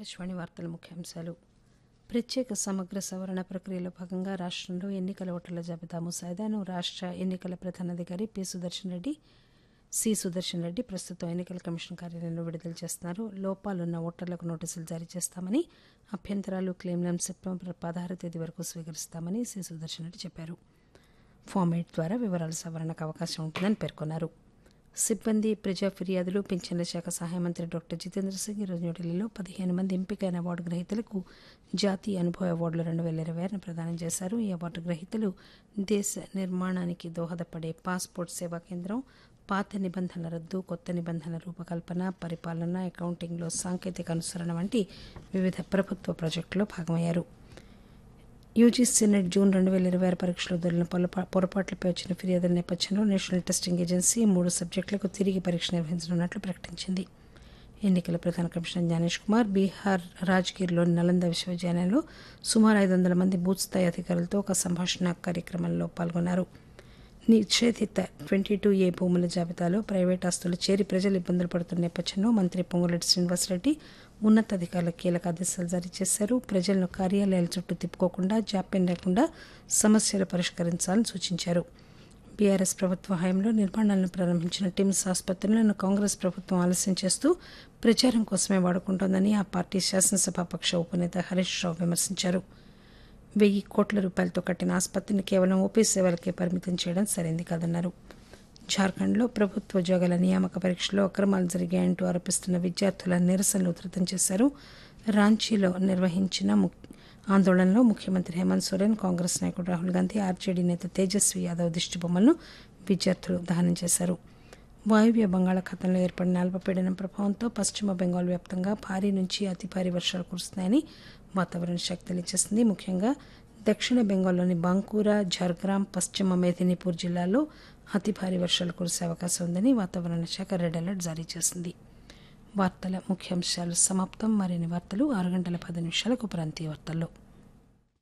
ఆకాశవాణి వార్తల ముఖ్యాంశాలు. ప్రత్యేక సమగ్ర సవరణ ప్రక్రియలో భాగంగా రాష్టంలో ఎన్నికల ఓటర్ల జాబితా ముసాయిదాను రాష్ట ఎన్నికల ప్రధానాధికారి సుదర్శన్ రెడ్డి ప్రస్తుతం ఎన్నికల కమిషన్ కార్యాలయంలో విడుదల చేస్తున్నారు. లోపాలున్న ఓటర్లకు నోటీసులు జారీ చేస్తామని, అభ్యంతరాలు, క్లెయిమ్లను సెప్టెంబర్ 16 తేదీ వరకు స్వీకరిస్తామని సుదర్శన్ రెడ్డి చెప్పారు. ఫామ్ 8 ద్వారా వివరాల సవరణకు అవకాశం ఉంటుందని పేర్కొన్నారు. సిబ్బంది, ప్రజా ఫిర్యాదులు, పింఛన్ల శాఖ సహాయ మంత్రి డాక్టర్ జితేంద్ర సింగ్ ఈరోజు న్యూఢిల్లీలో 15 మంది ఎంపికైన అవార్డు గ్రహీతలకు జాతీయ అనుభవ అవార్డులు 2026 ప్రదానం చేశారు. ఈ అవార్డు గ్రహీతలు దేశ నిర్మాణానికి దోహదపడే పాస్పోర్ట్ సేవా కేంద్రం, పాత నిబంధనల రద్దు, కొత్త నిబంధనల రూపకల్పన, పరిపాలన, అకౌంటింగ్లో సాంకేతిక అనుసరణ వంటి వివిధ ప్రభుత్వ ప్రాజెక్టుల్లో భాగమయ్యారు. యూజీసీ నెట్ జూన్ 2026 పరీక్షలో దొరికిన పొరపాట్లపై వచ్చిన ఫిర్యాదుల నేపథ్యంలో నేషనల్ టెస్టింగ్ ఏజెన్సీ 3 సబ్జెక్టులకు తిరిగి పరీక్ష నిర్వహించనున్నట్లు ప్రకటించింది. ఎన్నికల ప్రధాన కమిషనర్ జ్ఞానేష్ కుమార్ బీహార్ రాజ్గిర్లోని నలంద విశ్వవిద్యాలయంలో సుమారు 500 మంది బూత్ స్థాయి అధికారులతో ఒక సంభాషణ కార్యక్రమంలో పాల్గొన్నారు. నిషేధిత 22A భూముల జాబితాలో ప్రైవేట్ ఆస్తులు చేరి ప్రజలు ఇబ్బందులు పడుతున్న నేపథ్యంలో మంత్రి పొంగులేటి శ్రీనివాసరెడ్డి ఉన్నతాధికారులకు కీలక ఆదేశాలు జారీ చేశారు. ప్రజలను కార్యాలయాల చుట్టూ తిప్పుకోకుండా, జాప్యం లేకుండా సమస్యలు పరిష్కరించాలని సూచించారు. బీఆర్ఎస్ ప్రభుత్వ హయాంలో నిర్మాణాలను ప్రారంభించిన టిమ్స్ ఆసుపత్రులను కాంగ్రెస్ ప్రభుత్వం ఆలస్యం చేస్తూ ప్రచారం కోసమే వాడుకుంటోందని ఆ పార్టీ శాసనసభాపక్ష ఉపనేత హరీష్ రావు విమర్శించారు. 1,000 కోట్ల రూపాయలతో కట్టిన ఆసుపత్రిని కేవలం ఓపీ సేవలకే పరిమితం చేయడం సరైంది కాదన్నారు. జార్ఖండ్లో ప్రభుత్వ ఉద్యోగాల నియామక పరీక్షలో అక్రమాలు జరిగాయంటూ ఆరోపిస్తున్న విద్యార్థుల నిరసనలు ఉధృతం చేశారు. రాంచీలో నిర్వహించిన ఆందోళనలో ముఖ్యమంత్రి హేమంత్ సోరెన్, కాంగ్రెస్ నాయకుడు రాహుల్ గాంధీ, ఆర్జేడీ నేత తేజస్వి యాదవ్ దిష్టిబొమ్మలను విద్యార్థులు దహనం చేశారు. వాయువ్య బంగాళాఖాతంలో ఏర్పడిన అల్పపీడనం ప్రభావంతో పశ్చిమ బెంగాల్ వ్యాప్తంగా భారీ నుంచి అతి భారీ వర్షాలు కురుస్తున్నాయని వాతావరణ శాఖ తెలియజేసింది. ముఖ్యంగా దక్షిణ బెంగాల్లోని బాంకూరా, ఝార్గ్రామ్, పశ్చిమ మేదినీపూర్ జిల్లాల్లో అతి భారీ వర్షాలు కురిసే అవకాశం ఉందని వాతావరణ శాఖ రెడ్ అలర్ట్ జారీ చేసింది. వార్తల ముఖ్యాంశాలు సమాప్తం. మరిన్ని వార్తలు 6 గంటల 10 నిమిషాలకు ప్రాంతీయ వార్తల్లో.